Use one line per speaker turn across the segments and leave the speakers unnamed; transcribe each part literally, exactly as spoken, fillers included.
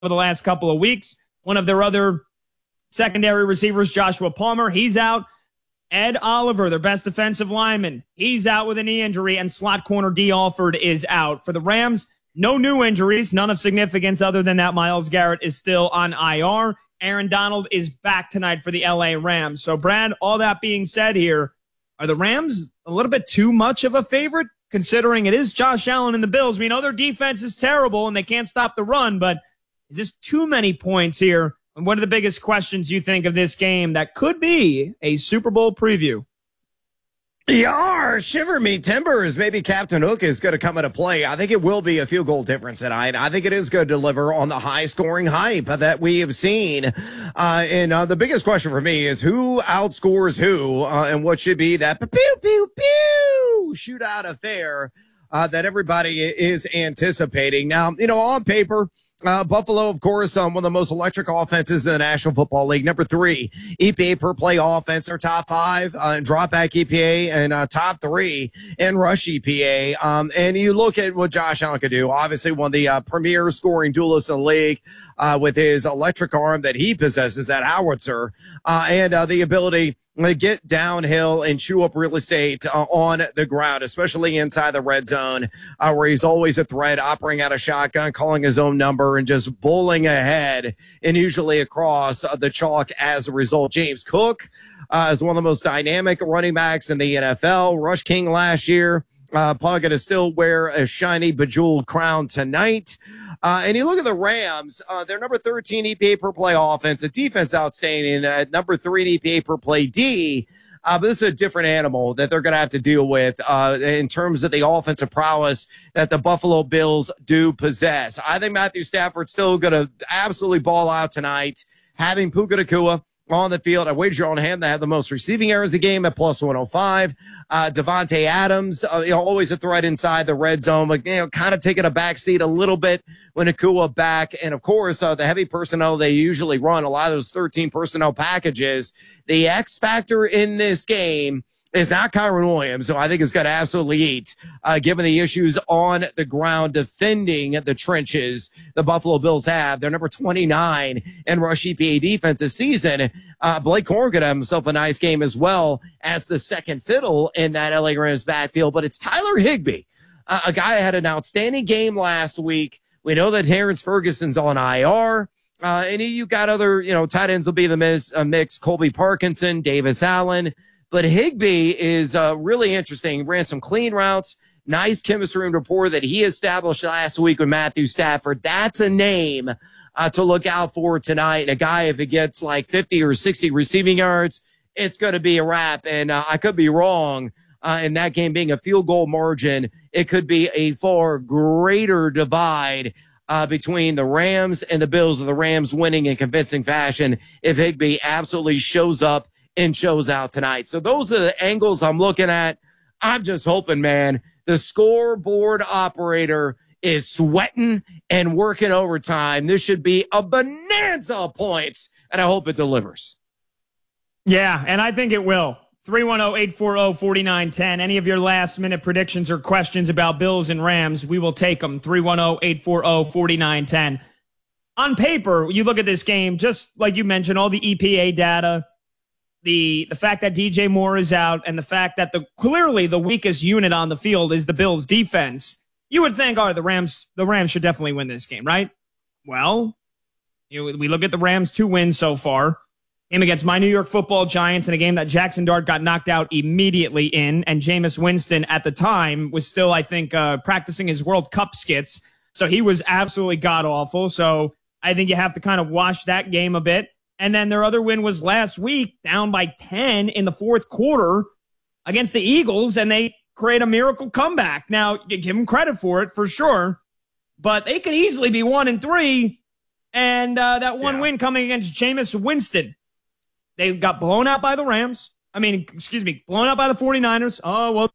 the last couple of weeks. One of their other secondary receivers, Joshua Palmer, he's out. Ed Oliver, their best defensive lineman, he's out with a knee injury, and slot corner Dee Alford is out. For the Rams, no new injuries, none of significance other than that Myles Garrett is still on I R. Aaron Donald is back tonight for the L A Rams. So, Brad, all that being said here, are the Rams a little bit too much of a favorite, considering it is Josh Allen and the Bills? We know their defense is terrible and they can't stop the run, but is this too many points here? And what are the biggest questions you think of this game that could be a Super Bowl preview?
Yar, shiver me timbers. Maybe Captain Hook is going to come into play. I think it will be a field goal difference tonight. I think it is going to deliver on the high-scoring hype that we have seen. Uh, and uh, the biggest question for me is who outscores who uh, and what should be that pew, pew, pew shootout affair uh, that everybody is anticipating. Now, you know, on paper, Uh, Buffalo, of course, um, one of the most electric offenses in the National Football League. Number three, E P A per play offense. They're top five uh, in drop back E P A and uh, top three in rush E P A. Um, and you look at what Josh Allen could do. Obviously, one of the uh, premier scoring duelists in the league uh, with his electric arm that he possesses, that howitzer, uh, and uh, the ability to get downhill and chew up real estate uh, on the ground, especially inside the red zone, uh, where he's always a threat, operating out a shotgun, calling his own number, and just bowling ahead and usually across uh, the chalk as a result. James Cook uh, is one of the most dynamic running backs in the N F L. Rush King last year. Uh, probably going to still wear a shiny, bejeweled crown tonight. Uh, and you look at the Rams, uh, they're number thirteen E P A per play offense. The defense outstanding at number three in E P A per play D. Uh, but this is a different animal that they're going to have to deal with uh, in terms of the offensive prowess that the Buffalo Bills do possess. I think Matthew Stafford's still going to absolutely ball out tonight, having Puka Nacua on the field. I wager on him to have the most receiving errors of the game at plus one oh five. Uh, Devontae Adams, uh, you know, always a threat inside the red zone, but, you know, kind of taking a back seat a little bit when Nacua back. And of course, uh, the heavy personnel they usually run, a lot of those thirteen personnel packages. The X factor in this game is not Kyron Williams, so I think it's going to absolutely eat, uh, given the issues on the ground defending the trenches the Buffalo Bills have. They're number twenty-nine in rush E P A defense this season. Uh, Blake Corum could have himself a nice game as well as the second fiddle in that L A Rams backfield, but it's Tyler Higbee, uh, a guy that had an outstanding game last week. We know that Terrence Ferguson's on I R. Uh, and you got other, you know, tight ends will be the mix, uh, mix Colby Parkinson, Davis Allen. But Higbee is uh, really interesting. Ran some clean routes, nice chemistry and rapport that he established last week with Matthew Stafford. That's a name uh, to look out for tonight. And a guy, if it gets like fifty or sixty receiving yards, it's going to be a wrap. And uh, I could be wrong uh, in that game being a field goal margin. It could be a far greater divide uh, between the Rams and the Bills, of the Rams winning in convincing fashion if Higbee absolutely shows up and shows out tonight. So those are the angles I'm looking at. I'm just hoping, man, the scoreboard operator is sweating and working overtime. This should be a bonanza of points, and I hope it delivers.
Yeah, and I think it will. three one zero, eight four zero, four nine one zero. Any of your last-minute predictions or questions about Bills and Rams, we will take them. three one zero, eight four zero, four nine one zero. On paper, you look at this game, just like you mentioned, all the E P A data, The the fact that D J Moore is out, and the fact that the clearly the weakest unit on the field is the Bills defense, you would think, all right, the Rams the Rams should definitely win this game, right? Well, you know, we look at the Rams' two wins so far. Game against my New York Football Giants in a game that Jackson Dart got knocked out immediately in, and Jameis Winston at the time was still, I think, uh, practicing his World Cup skits, so he was absolutely god-awful. So I think you have to kind of watch that game a bit. And then their other win was last week, down by ten in the fourth quarter against the Eagles, and they create a miracle comeback. Now, you give them credit for it, for sure, but they could easily be one and three, and uh, that one yeah. win coming against Jameis Winston. They got blown out by the Rams. I mean, excuse me, blown out by the 49ers. Oh, well,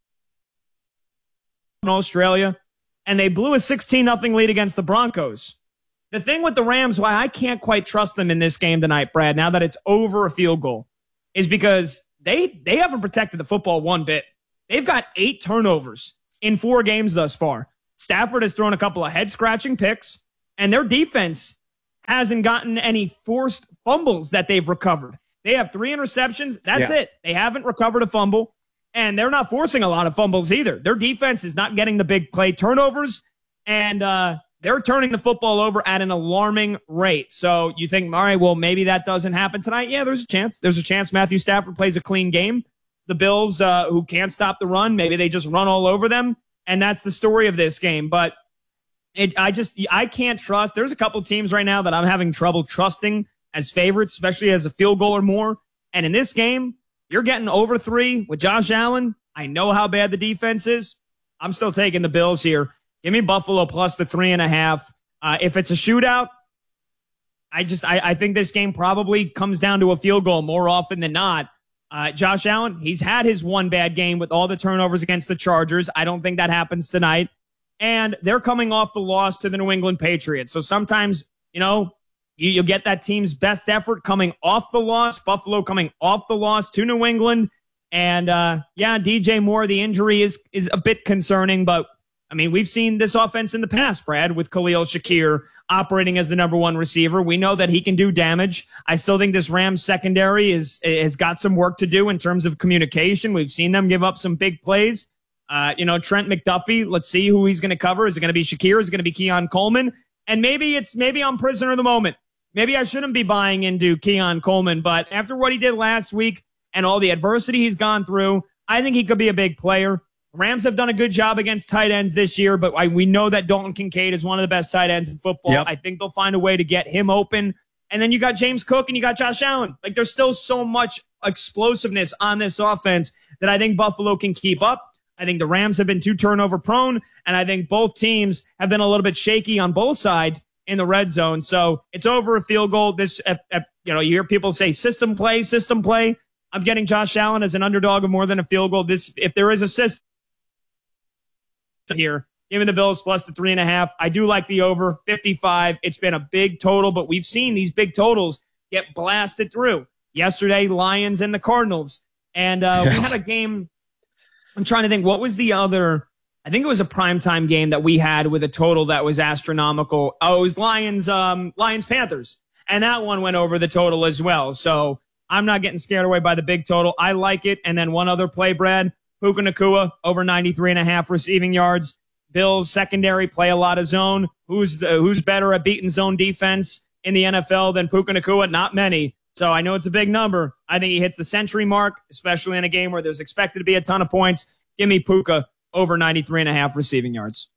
in Australia. And they blew a sixteen nothing lead against the Broncos. The thing with the Rams, why I can't quite trust them in this game tonight, Brad, now that it's over a field goal, is because they they haven't protected the football one bit. They've got eight turnovers in four games thus far. Stafford has thrown a couple of head-scratching picks, and their defense hasn't gotten any forced fumbles that they've recovered. They have three interceptions. That's
yeah.
it. They haven't recovered a fumble, and they're not forcing a lot of fumbles either. Their defense is not getting the big play turnovers, and uh, they're turning the football over at an alarming rate. So you think, all right, well, maybe that doesn't happen tonight. Yeah, there's a chance. There's a chance Matthew Stafford plays a clean game. The Bills, uh, who can't stop the run, maybe they just run all over them, and that's the story of this game. But it, I just, I can't trust. There's a couple teams right now that I'm having trouble trusting as favorites, especially as a field goal or more. And in this game, you're getting over three with Josh Allen. I know how bad the defense is. I'm still taking the Bills here. Give me Buffalo plus the three and a half. Uh, if it's a shootout, I just, I, I think this game probably comes down to a field goal more often than not. Uh, Josh Allen, he's had his one bad game with all the turnovers against the Chargers. I don't think that happens tonight. And they're coming off the loss to the New England Patriots. So sometimes, you know, you, you get that team's best effort coming off the loss. Buffalo coming off the loss to New England. And, uh, yeah, D J Moore, the injury is, is a bit concerning, but I mean, we've seen this offense in the past, Brad, with Khalil Shakir operating as the number one receiver. We know that he can do damage. I still think this Rams secondary is has got some work to do in terms of communication. We've seen them give up some big plays. Uh, you know, Trent McDuffie, let's see who he's going to cover. Is it going to be Shakir? Is it going to be Keon Coleman? And maybe it's maybe I'm prisoner of the moment. Maybe I shouldn't be buying into Keon Coleman, but after what he did last week and all the adversity he's gone through, I think he could be a big player. Rams have done a good job against tight ends this year, but I, we know that Dalton Kincaid is one of the best tight ends in football. Yep. I think they'll find a way to get him open. And then you got James Cook and you got Josh Allen. Like, there's still so much explosiveness on this offense that I think Buffalo can keep up. I think the Rams have been too turnover prone, and I think both teams have been a little bit shaky on both sides in the red zone. So it's over a field goal. This, uh, uh, you know, you hear people say system play, system play. I'm getting Josh Allen as an underdog of more than a field goal. This, if there is a system here, give me the Bills plus the three and a half. I do like the over fifty-five. It's been a big total, but we've seen these big totals get blasted through. Yesterday, Lions and the Cardinals. And uh, yeah. we had a game. I'm trying to think, what was the other? I think it was a primetime game that we had with a total that was astronomical. Oh, it was Lions, um, Lions Panthers. And that one went over the total as well. So I'm not getting scared away by the big total. I like it. And then one other play, Brad. Puka Nacua, over ninety-three and a half receiving yards. Bills secondary play a lot of zone. Who's the, who's better at beating zone defense in the N F L than Puka Nacua? Not many. So I know it's a big number. I think he hits the century mark, especially in a game where there's expected to be a ton of points. Give me Puka over ninety-three and a half receiving yards.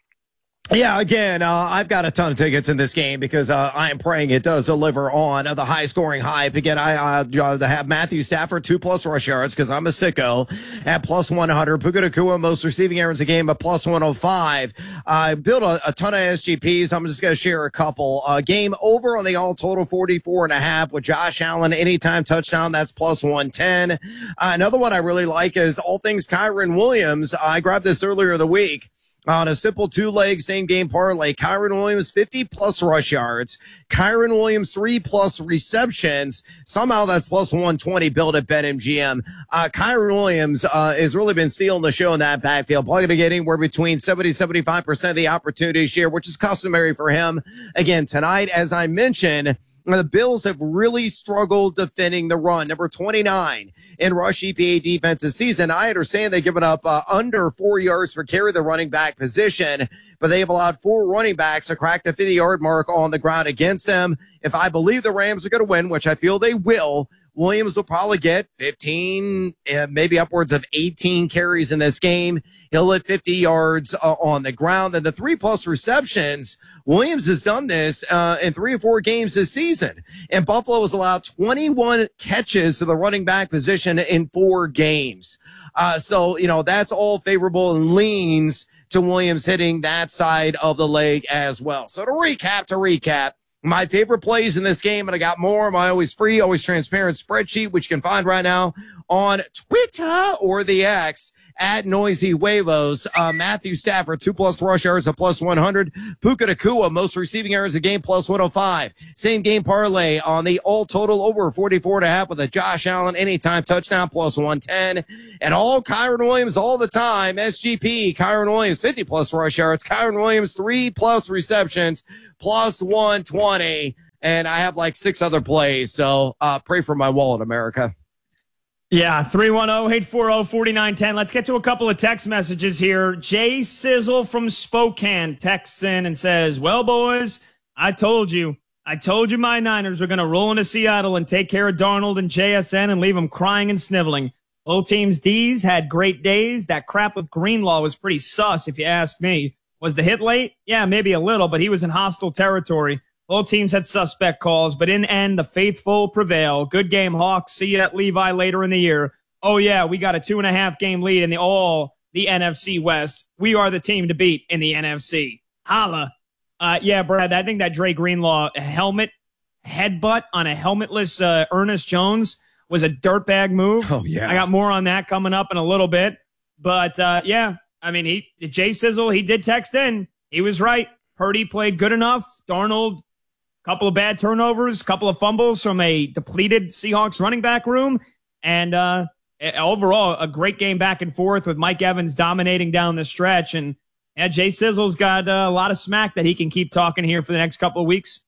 Yeah, again, uh, I've got a ton of tickets in this game because uh, I am praying it does deliver on uh, the high-scoring hype. Again, I uh, have Matthew Stafford, two plus rush yards because I'm a sicko at plus one hundred. Puka Nacua, most receiving yards a game at plus one oh five. I uh, built a, a ton of S G Ps. I'm just going to share a couple. Uh, game over on the all-total forty-four and a half with Josh Allen. Anytime touchdown, that's plus one ten. Uh, another one I really like is all things Kyren Williams. I grabbed this earlier in the week. On a simple two-leg same-game parlay, Kyren Williams, fifty-plus rush yards. Kyren Williams, three-plus receptions. Somehow that's plus one twenty built at BetMGM. Uh, Kyren Williams uh, has really been stealing the show in that backfield. Probably going to get anywhere between seventy to seventy-five percent of the opportunity share, which is customary for him. Again, tonight, as I mentioned, the Bills have really struggled defending the run. Number twenty-nine in rush E P A defense this season. I understand they've given up uh, under four yards per carry the running back position, but they have allowed four running backs to crack the fifty-yard mark on the ground against them. If I believe the Rams are going to win, which I feel they will, Williams will probably get fifteen, uh, maybe upwards of eighteen carries in this game. He'll hit fifty yards uh, on the ground. And the three-plus receptions, Williams has done this uh, in three or four games this season. And Buffalo has allowed twenty-one catches to the running back position in four games. Uh, so, you know, that's all favorable and leans to Williams hitting that side of the leg as well. So to recap, to recap, my favorite plays in this game, and I got more, my always free, always transparent spreadsheet, which you can find right now on Twitter or the X at Noisy Huevos. Uh, Matthew Stafford, two plus rush yards, a plus one hundred. Puka Nacua, most receiving yards a game, plus one oh five. Same game parlay on the all total over forty-four and a half with a Josh Allen anytime touchdown, plus one ten. And all Kyron Williams all the time. S G P, Kyron Williams, fifty plus rush yards. Kyron Williams, three plus receptions, plus one twenty. And I have like six other plays. So uh, pray for my wallet, America.
Yeah, three one zero, eight four zero, four nine one zero. Let's get to a couple of text messages here. Jay Sizzle from Spokane texts in and says, well, boys, I told you. I told you my Niners were going to roll into Seattle and take care of Darnold and J S N and leave them crying and sniveling. Both teams' D's had great days. That crap with Greenlaw was pretty sus, if you ask me. Was the hit late? Yeah, maybe a little, but he was in hostile territory. Both teams had suspect calls, but in the end, the faithful prevail. Good game, Hawks. See you at Levi later in the year. Oh, yeah, we got a two and a half game lead in the all the N F C West. We are the team to beat in the N F C. Holla. Uh, yeah, Brad, I think that Dre Greenlaw helmet headbutt on a helmetless uh, Ernest Jones was a dirtbag move.
Oh, yeah.
I got more on that coming up in a little bit. But, uh, yeah, I mean, he Jay Sizzle, he did text in. He was right. Purdy played good enough. Darnold, couple of bad turnovers, couple of fumbles from a depleted Seahawks running back room. And uh, overall, a great game back and forth with Mike Evans dominating down the stretch. And yeah, Jay Sizzle's got uh, a lot of smack that he can keep talking here for the next couple of weeks.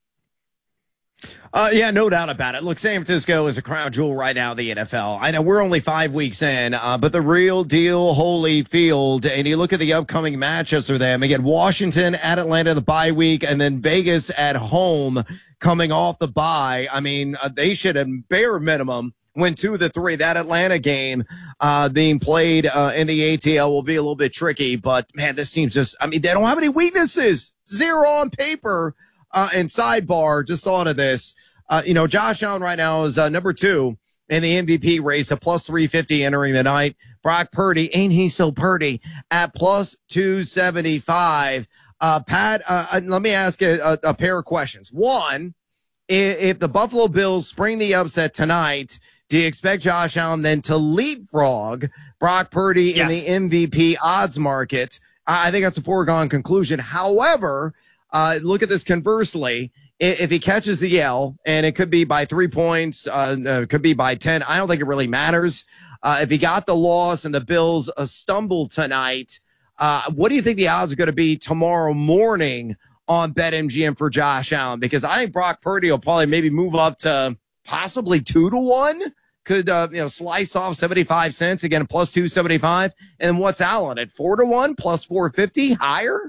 Uh, yeah, no doubt about it. Look, San Francisco is a crown jewel right now in the N F L. I know we're only five weeks in, uh, but the real deal, Holyfield, and you look at the upcoming matchups for them. Again, Washington at Atlanta, the bye week, and then Vegas at home coming off the bye. I mean, uh, they should, at bare minimum, win two of the three. That Atlanta game uh, being played uh, in the A T L will be a little bit tricky, but, man, this team's just, I mean, they don't have any weaknesses. Zero on paper. Uh, and sidebar, just thought of this. Uh, you know, Josh Allen right now is uh, number two in the M V P race, a plus three fifty entering the night. Brock Purdy, ain't he so purdy, at plus two seventy-five. Uh, Pat, uh, let me ask a, a, a pair of questions. One, if, if the Buffalo Bills spring the upset tonight, do you expect Josh Allen then to leapfrog Brock Purdy yes. in the M V P odds market? I think that's a foregone conclusion. However, Uh, look at this conversely. If he catches the L, and it could be by three points, uh, uh, could be by ten, I don't think it really matters. Uh, if he got the loss and the Bills uh, stumble tonight, uh, what do you think the odds are going to be tomorrow morning on BetMGM for Josh Allen? Because I think Brock Purdy will probably maybe move up to possibly two to one. Could, uh, you know, slice off seventy-five cents, again, plus two seventy-five. And what's Allen at four to one, plus four fifty, higher?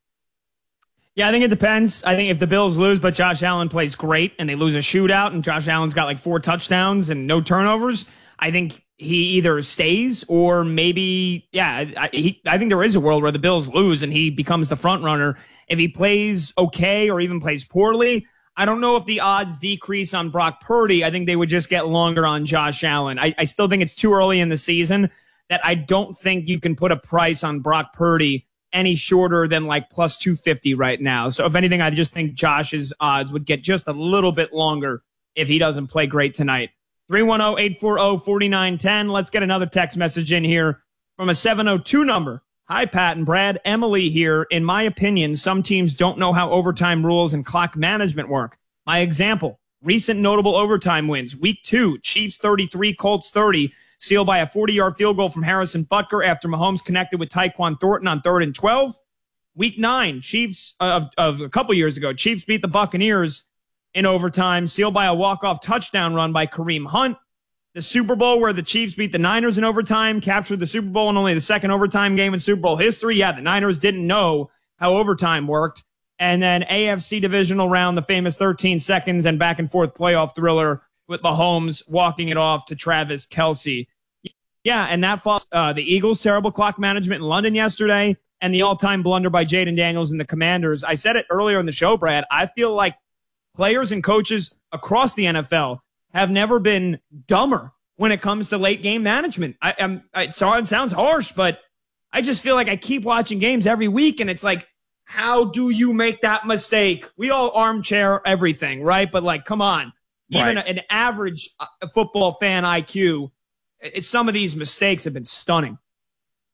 Yeah, I think it depends. I think if the Bills lose, but Josh Allen plays great, and they lose a shootout, and Josh Allen's got like four touchdowns and no turnovers, I think he either stays or maybe, yeah, I, he, I think there is a world where the Bills lose and he becomes the front runner. If he plays okay or even plays poorly, I don't know if the odds decrease on Brock Purdy. I think they would just get longer on Josh Allen. I, I still think it's too early in the season that I don't think you can put a price on Brock Purdy any shorter than like plus two fifty right now. So if anything, I just think Josh's odds would get just a little bit longer if he doesn't play great tonight. three one zero, eight four zero, four nine one zero. Let's get another text message in here from a seven oh two number. Hi, Pat and Brad. Emily here. In my opinion, some teams don't know how overtime rules and clock management work. My example, recent notable overtime wins. Week two, Chiefs thirty-three, Colts thirty. Sealed by a forty-yard field goal from Harrison Butker after Mahomes connected with Tyquan Thornton on third and twelve. Week nine, Chiefs of, of a couple years ago, Chiefs beat the Buccaneers in overtime, sealed by a walk-off touchdown run by Kareem Hunt. The Super Bowl where the Chiefs beat the Niners in overtime, captured the Super Bowl in only the second overtime game in Super Bowl history. Yeah, the Niners didn't know how overtime worked. And then A F C divisional round, the famous thirteen seconds and back-and-forth playoff thriller with Mahomes walking it off to Travis Kelce. Yeah, and that follows uh, the Eagles' terrible clock management in London yesterday and the all-time blunder by Jaden Daniels and the Commanders. I said it earlier in the show, Brad. I feel like players and coaches across the N F L have never been dumber when it comes to late-game management. I, I'm, it sounds harsh, but I just feel like I keep watching games every week, and it's like, how do you make that mistake? We all armchair everything, right? But, like, come on. Even right. an average football fan I Q, it, some of these mistakes have been stunning.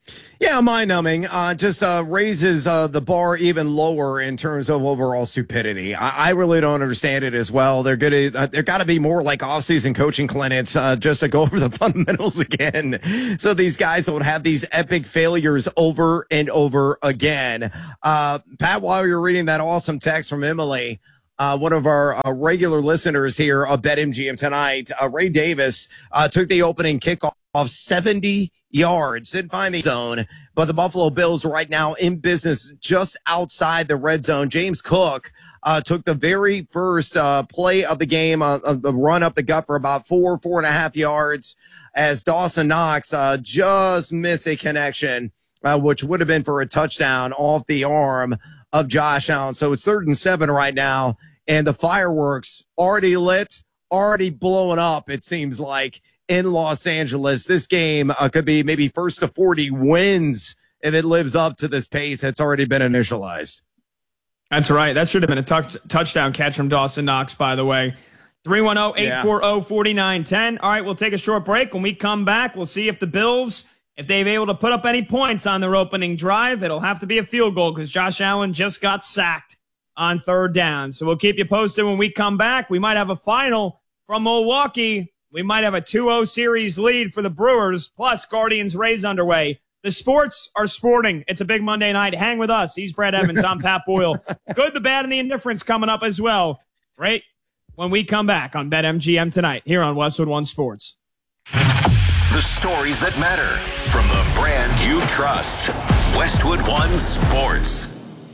Yeah, mind-numbing. Uh, just uh, raises uh, the bar even lower in terms of overall stupidity. I, I really don't understand it as well. They're gonna, uh, there got to be more like off-season coaching clinics uh, just to go over the fundamentals again, so these guys don't have these epic failures over and over again. Uh, Pat, while you're reading that awesome text from Emily, Uh, one of our uh, regular listeners here of BetMGM tonight, uh, Ray Davis, uh, took the opening kickoff seventy yards. Didn't find the zone, but the Buffalo Bills right now in business just outside the red zone. James Cook uh, took the very first uh, play of the game, uh, of the run up the gut for about four, four and a half yards, as Dawson Knox uh, just missed a connection, uh, which would have been for a touchdown off the arm of Josh Allen. So it's third and seven right now, and the fireworks already lit, already blowing up, it seems like, in Los Angeles. This game uh, could be maybe first to forty wins if it lives up to this pace that's already been initialized.
That's right. That should have been a touch- touchdown catch from Dawson Knox, by the way. three one zero, eight four zero, four nine one zero. All right, we'll take a short break. When we come back, we'll see if the Bills, if they've able to put up any points on their opening drive. It'll have to be a field goal because Josh Allen just got sacked on third down. So we'll keep you posted when we come back. We might have a final from Milwaukee. We might have a two oh series lead for the Brewers, plus Guardians Rays underway. The sports are sporting. It's a big Monday night. Hang with us. He's Brad Evans. I'm Pat Boyle. Good, the bad, and the indifference coming up as well. Right when we come back on BetMGM tonight here on Westwood One Sports.
The stories that matter from the brand you trust. Westwood One Sports.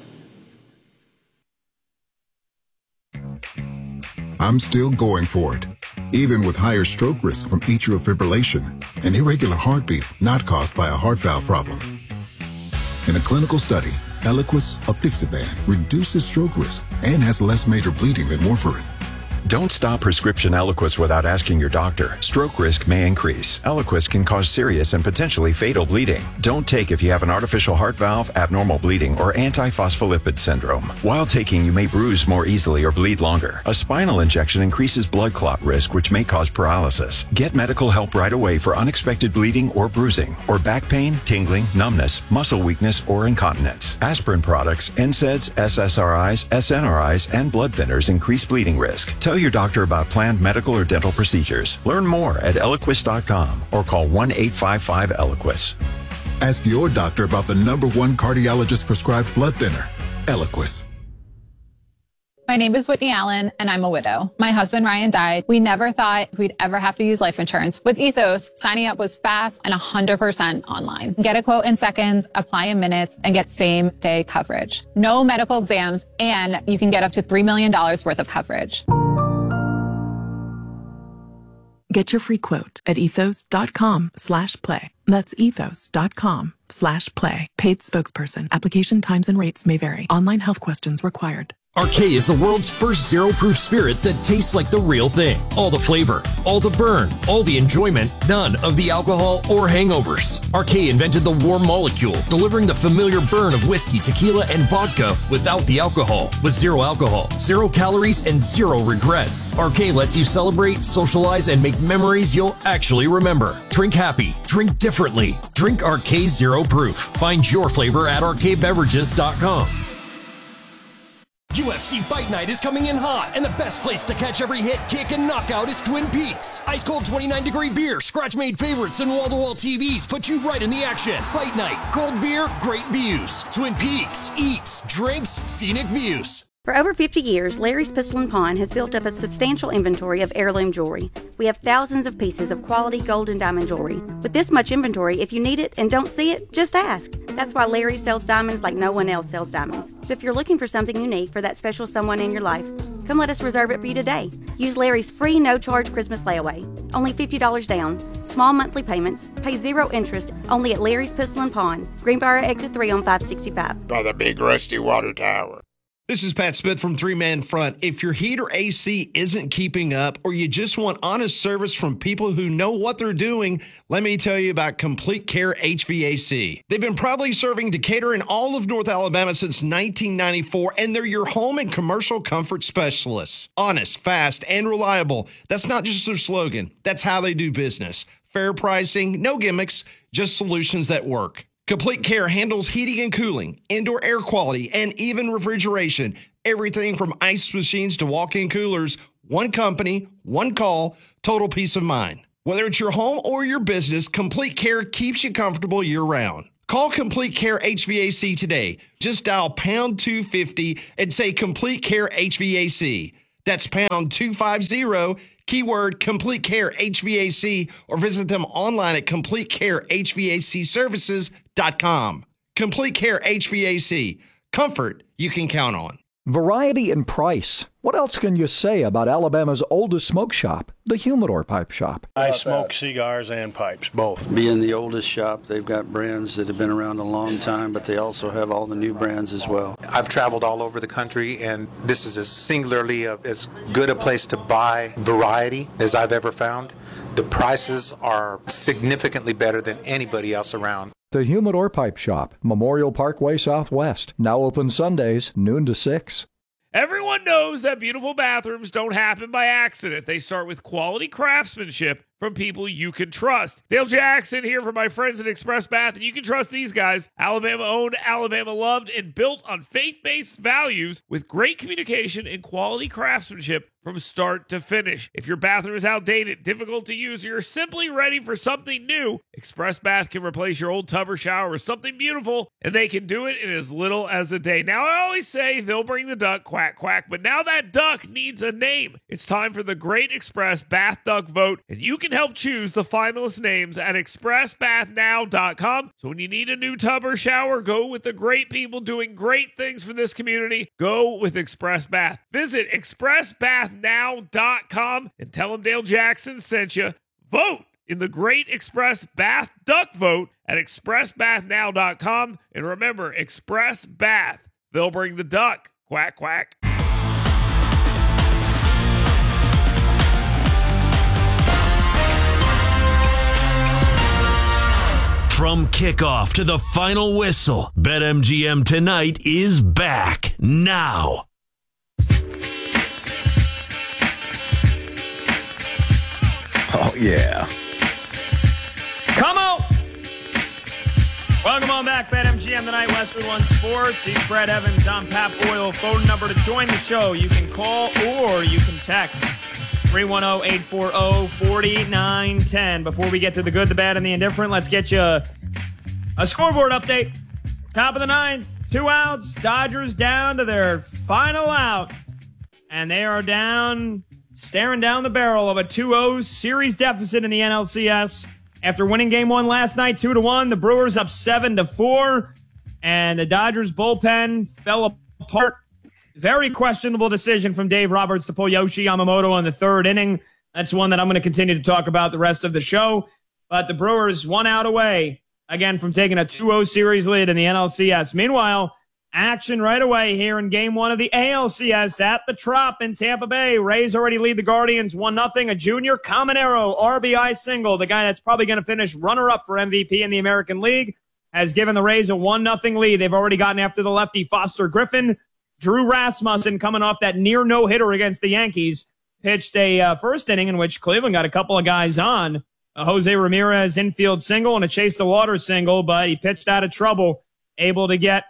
I'm still going for it, even with higher stroke risk from atrial fibrillation, an irregular heartbeat not caused by a heart valve problem. In a clinical study, Eliquis, apixaban, reduces stroke risk and has less major bleeding than warfarin.
Don't stop prescription Eliquis without asking your doctor. Stroke risk may increase. Eliquis can cause serious and potentially fatal bleeding. Don't take if you have an artificial heart valve, abnormal bleeding, or antiphospholipid syndrome. While taking, you may bruise more easily or bleed longer. A spinal injection increases blood clot risk, which may cause paralysis. Get medical help right away for unexpected bleeding or bruising, or back pain, tingling, numbness, muscle weakness, or incontinence. Aspirin products, N SAIDs, S S R Is, S N R Is, and blood thinners increase bleeding risk. Tell your doctor about planned medical or dental procedures. Learn more at Eliquis dot com or call one eight five five Eliquis.
Ask your doctor about the number one cardiologist prescribed blood thinner, Eliquis.
My name is Whitney Allen, and I'm a widow. My husband, Ryan, died. We never thought we'd ever have to use life insurance. With Ethos, signing up was fast and one hundred percent online. Get a quote in seconds, apply in minutes, and get same-day coverage. No medical exams, and you can get up to three million dollars worth of coverage.
Get your free quote at ethos.com slash play. That's ethos.com slash play. Paid spokesperson. Application times and rates may vary. Online health questions required.
Arcade is the world's first zero-proof spirit that tastes like the real thing. All the flavor, all the burn, all the enjoyment, none of the alcohol or hangovers. Arcade invented the warm molecule, delivering the familiar burn of whiskey, tequila, and vodka without the alcohol. With zero alcohol, zero calories, and zero regrets. Arcade lets you celebrate, socialize, and make memories you'll actually remember. Drink happy. Drink differently. Drink Arcade Zero Proof. Find your flavor at arcade beverages dot com.
U F C Fight Night is coming in hot, and the best place to catch every hit, kick, and knockout is Twin Peaks. Ice cold twenty-nine degree beer, scratch-made favorites, and wall-to-wall T Vs put you right in the action. Fight Night, cold beer, great views. Twin Peaks, eats, drinks, scenic views.
For over fifty years, Larry's Pistol and Pawn has built up a substantial inventory of heirloom jewelry. We have thousands of pieces of quality gold and diamond jewelry. With this much inventory, if you need it and don't see it, just ask. That's why Larry sells diamonds like no one else sells diamonds. So if you're looking for something unique for that special someone in your life, come let us reserve it for you today. Use Larry's free no-charge Christmas layaway. Only fifty dollars down. Small monthly payments. Pay zero interest. Only at Larry's Pistol and Pawn. Greenbrier Exit three on five sixty-five.
By the big rusty water tower.
This is Pat Smith from Three Man Front. If your heat or A C isn't keeping up, or you just want honest service from people who know what they're doing, let me tell you about Complete Care H V A C. They've been proudly serving Decatur and all of North Alabama since nineteen ninety-four, and they're your home and commercial comfort specialists. Honest, fast, and reliable. That's not just their slogan. That's how they do business. Fair pricing, no gimmicks, just solutions that work. Complete Care handles heating and cooling, indoor air quality, and even refrigeration. Everything from ice machines to walk-in coolers. One company, one call, total peace of mind. Whether it's your home or your business, Complete Care keeps you comfortable year-round. Call Complete Care H V A C today. Just dial pound two fifty and say Complete Care H V A C. That's pound two fifty, keyword Complete Care H V A C, or visit them online at complete care h v a c services dot com. Complete Care H V A C. Comfort you can count on.
Variety and price. What else can you say about Alabama's oldest smoke shop, the Humidor Pipe Shop?
I smoke cigars and pipes, both.
Being the oldest shop, they've got brands that have been around a long time, but they also have all the new brands as well.
I've traveled all over the country, and this is as singularly a, as good a place to buy variety as I've ever found. The prices are significantly better than anybody else around.
The Humidor Pipe Shop, Memorial Parkway Southwest. Now open Sundays, noon to six.
Everyone knows that beautiful bathrooms don't happen by accident. They start with quality craftsmanship from people you can trust. Dale Jackson here for my friends at Express Bath, and you can trust these guys. Alabama owned, Alabama loved, and built on faith-based values with great communication and quality craftsmanship from start to finish. If your bathroom is outdated, difficult to use, or you're simply ready for something new, Express Bath can replace your old tub or shower with something beautiful, and they can do it in as little as a day. Now, I always say they'll bring the duck, quack, quack, but now that duck needs a name. It's time for the Great Express Bath Duck Vote, and you can help choose the finalist names at express bath now dot com. So when you need a new tub or shower, go with the great people doing great things for this community. Go with Express Bath. Visit express bath now dot com and tell them Dale Jackson sent you. Vote in the Great Express Bath Duck Vote at express bath now dot com. And remember, Express Bath, they'll bring the duck. Quack, quack.
From kickoff to the final whistle, BetMGM Tonight is back now.
Oh, yeah.
Come on! Welcome on back, BetMGM Tonight, Westwood One Sports. He's Brett Evans. I'm Pat Boyle. Phone number to join the show. You can call or you can text three one zero, eight four zero, four nine one zero. Before we get to the good, the bad, and the indifferent, let's get you a, a scoreboard update. Top of the ninth, two outs. Dodgers down to their final out. And they are down, staring down the barrel of a two oh series deficit in the N L C S. After winning game one last night, two to one, the Brewers up seven to four. And the Dodgers bullpen fell apart. Very questionable decision from Dave Roberts to pull Yoshi Yamamoto in the third inning. That's one that I'm going to continue to talk about the rest of the show. But the Brewers one out away, again, from taking a two oh series lead in the N L C S. Meanwhile, action right away here in game one of the A L C S at the Trop in Tampa Bay. Rays already lead the Guardians one nothing. A junior Caminero R B I single, the guy that's probably going to finish runner-up for M V P in the American League, has given the Rays a one nothing lead. They've already gotten after the lefty Foster Griffin. Drew Rasmussen, coming off that near no-hitter against the Yankees, pitched a uh, first inning in which Cleveland got a couple of guys on. A Jose Ramirez infield single and a Chase DeLauder single, but he pitched out of trouble, able to get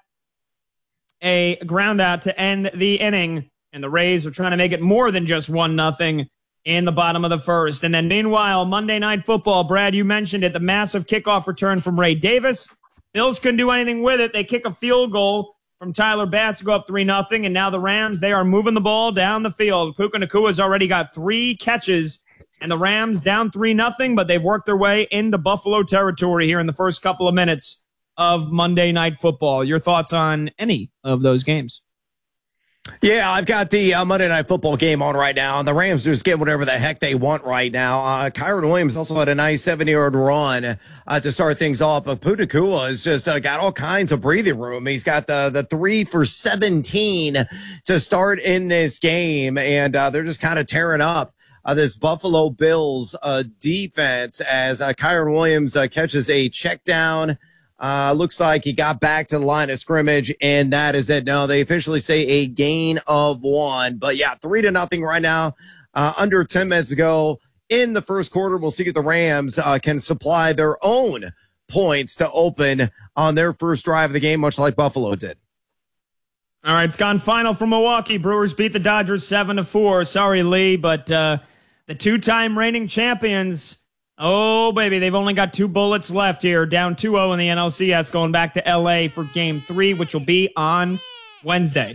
a ground out to end the inning. And the Rays are trying to make it more than just one nothing in the bottom of the first. And then meanwhile, Monday Night Football, Brad, you mentioned it, the massive kickoff return from Ray Davis. Bills couldn't do anything with it. They kick a field goal from Tyler Bass to go up three nothing, and now the Rams, they are moving the ball down the field. Puka Nakua's already got three catches, and the Rams down three nothing, but they've worked their way into Buffalo territory here in the first couple of minutes of Monday Night Football. Your thoughts on any of those games?
Yeah, I've got the uh, Monday Night Football game on right now, and the Rams just get whatever the heck they want right now. Uh, Kyron Williams also had a nice seventy-yard run uh, to start things off, but Puka Nacua has just uh, got all kinds of breathing room. He's got the the three for seventeen to start in this game, and uh, they're just kind of tearing up uh, this Buffalo Bills uh, defense as uh, Kyron Williams uh, catches a check down. Uh, looks like he got back to the line of scrimmage, and that is it. No, they officially say a gain of one. But yeah, three to nothing right now. Uh, under ten minutes ago in the first quarter. We'll see if the Rams uh, can supply their own points to open on their first drive of the game, much like Buffalo did.
All right, it's gone final for Milwaukee. Brewers beat the Dodgers seven to four. Sorry, Lee, but uh, the two-time reigning champions, oh, baby, they've only got two bullets left here. Down two oh in the N L C S, going back to L A for game three, which will be on Wednesday.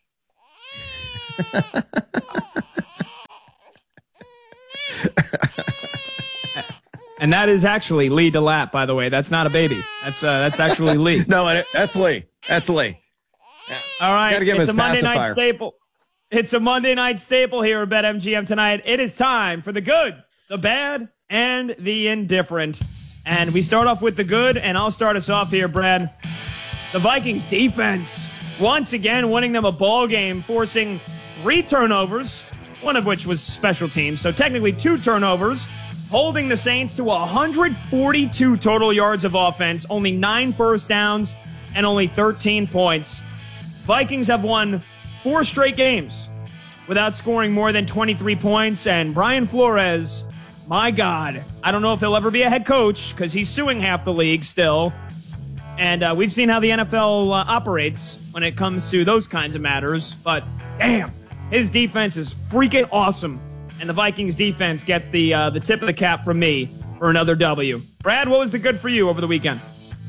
And that is actually Lee DeLapp, by the way. That's not a baby. That's uh, that's actually Lee.
No, that's Lee. That's Lee.
All right,
Gotta give him
it's
his
a Monday
pacifier.
night staple. It's a Monday night staple here at BetMGM tonight. It is time for the good, the bad, and the indifferent. And we start off with the good, and I'll start us off here, Brad. The Vikings defense, once again, winning them a ball game, forcing three turnovers, one of which was special teams, so technically two turnovers, holding the Saints to one hundred forty-two total yards of offense, only nine first downs, and only thirteen points. Vikings have won four straight games without scoring more than twenty-three points, and Brian Flores, my God, I don't know if he'll ever be a head coach because he's suing half the league still, and uh, we've seen how the N F L uh, operates when it comes to those kinds of matters, but damn, his defense is freaking awesome, and the Vikings defense gets the uh, the tip of the cap from me for another W. Brad, what was the good for you over the weekend?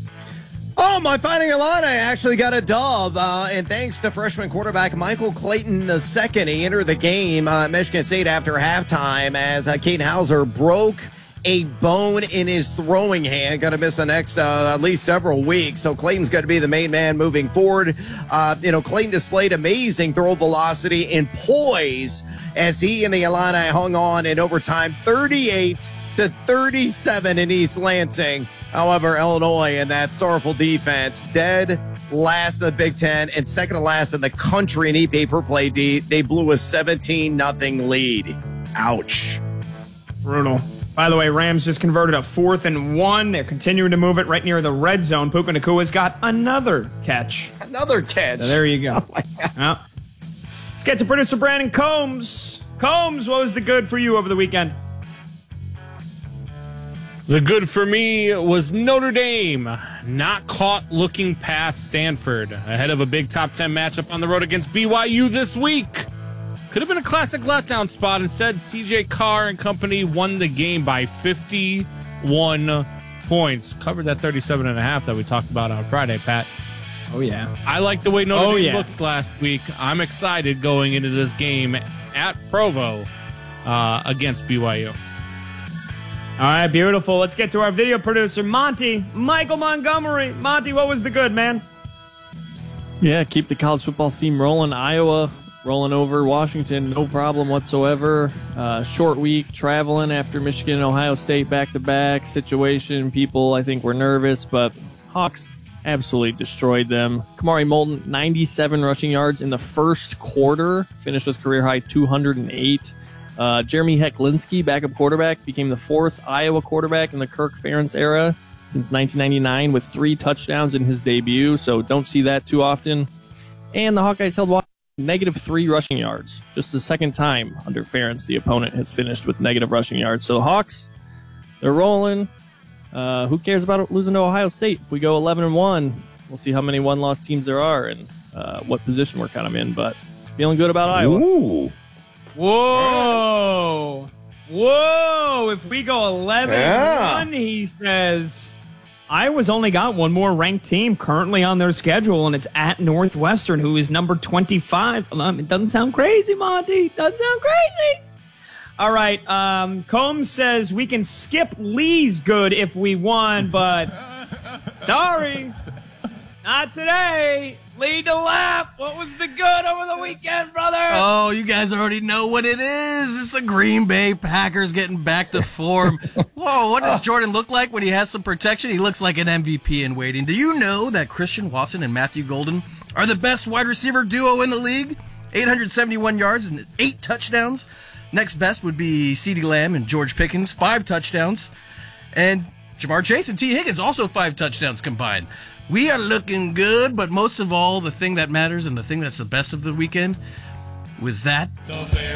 Oh, my Fighting Illini actually got a dub, uh, and thanks to freshman quarterback Michael Clayton the second. He entered the game uh, at Michigan State after halftime as uh, Caden Hauser broke a bone in his throwing hand. Going to miss the next uh, at least several weeks, so Clayton's got to be the main man moving forward. Uh, you know, Clayton displayed amazing throw velocity and poise as he and the Illini hung on in overtime, thirty-eight to thirty-seven in East Lansing. However, Illinois and that sorrowful defense, dead last in the Big Ten and second to last in the country in E P A per play D. They blew a seventeen nothing lead. Ouch.
Brutal. By the way, Rams just converted a fourth and one. They're continuing to move it right near the red zone. Puka Nakua's got another catch.
Another catch.
So there you go.
Oh my God.
Well, let's get to producer Brandon Combs. Combs, what was the good for you over the weekend?
The good for me was Notre Dame not caught looking past Stanford ahead of a big top ten matchup on the road against B Y U this week. Could have been a classic letdown spot. Instead, C J Carr and company won the game by fifty-one points. Covered that thirty-seven and a half that we talked about on Friday, Pat.
Oh, yeah.
I like the way Notre
oh,
Dame
yeah.
looked last week. I'm excited going into this game at Provo uh, against B Y U.
All right, beautiful. Let's get to our video producer, Monty, Michael Montgomery. Monty, what was the good, man?
Yeah, keep the college football theme rolling. Iowa rolling over Washington, no problem whatsoever. Uh, short week, traveling after Michigan and Ohio State back-to-back situation. People, I think, were nervous, but Hawks absolutely destroyed them. Kamari Moulton, ninety-seven rushing yards in the first quarter, finished with career-high two hundred eight. Uh, Jeremy Hecklinski, backup quarterback, became the fourth Iowa quarterback in the Kirk Ferentz era since nineteen ninety-nine with three touchdowns in his debut, so don't see that too often. And the Hawkeyes held Washington negative three rushing yards. Just the second time under Ferentz the opponent has finished with negative rushing yards. So the Hawks, they're rolling. Uh, who cares about losing to Ohio State? If we go eleven and one, we'll see how many one-loss teams there are and uh, what position we're kind of in, but feeling good about Iowa.
Ooh.
Whoa. Whoa. If we go eleven and one, he says, Iowa's only got one more ranked team currently on their schedule, and it's at Northwestern, who is number twenty-five. Um, it doesn't sound crazy, Monty. Doesn't sound crazy. All right. Um, Combs says we can skip Lee's good if we won, but sorry. Not today. Lee DeLapp, what was the good over the weekend, brother?
Oh, you guys already know what it is. It's the Green Bay Packers getting back to form. Whoa, what does Jordan look like when he has some protection? He looks like an M V P in waiting. Do you know that Christian Watson and Matthew Golden are the best wide receiver duo in the league? eight hundred seventy-one yards and eight touchdowns. Next best would be CeeDee Lamb and George Pickens, five touchdowns. And Jamar Chase and T. Higgins, also five touchdowns combined. We are looking good, but most of all, the thing that matters and the thing that's the best of the weekend was that